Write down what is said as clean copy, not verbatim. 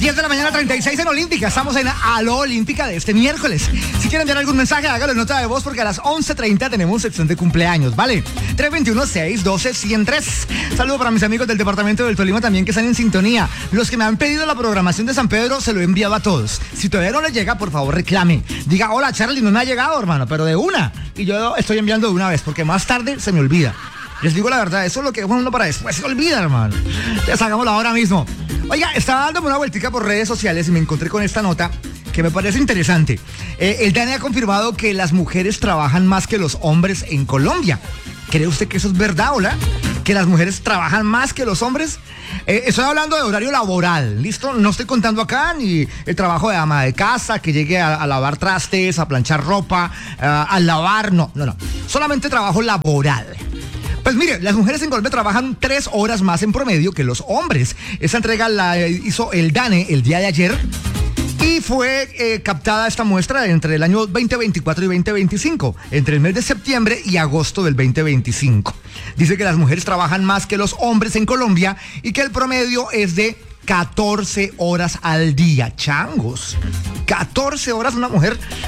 10 de la mañana, 36 en Olímpica. Estamos en Aló Olímpica de este miércoles. Si quieren enviar algún mensaje, hágalo en nota de voz porque a las 11:30 tenemos sección de cumpleaños, ¿vale? 321-612-103. Saludo para mis amigos del departamento del Tolima también que están en sintonía. Los que me han pedido la programación de San Pedro, se lo he enviado a todos. Si todavía no les llega, por favor, reclame. Diga, hola, Charlie, no me ha llegado, hermano, pero de una. Y yo estoy enviando de una vez porque más tarde se me olvida. Les digo la verdad, eso es lo que uno para después se olvida, hermano. Ya hagámoslo ahora mismo. Oiga, estaba dándome una vueltica por redes sociales y me encontré con esta nota que me parece interesante. El DANE ha confirmado que las mujeres trabajan más que los hombres en Colombia. ¿Cree usted que eso es verdad, hola? ¿Que las mujeres trabajan más que los hombres? Estoy hablando de horario laboral, ¿listo? No estoy contando acá ni el trabajo de ama de casa, que llegue a lavar trastes, a planchar ropa, a lavar, no. Solamente trabajo laboral. Pues mire, las mujeres en Colombia trabajan 3 horas más en promedio que los hombres. Esta entrega la hizo el DANE el día de ayer y fue captada esta muestra entre el año 2024 y 2025, entre el mes de septiembre y agosto del 2025. Dice que las mujeres trabajan más que los hombres en Colombia y que el promedio es de 14 horas al día. Changos. 14 horas una mujer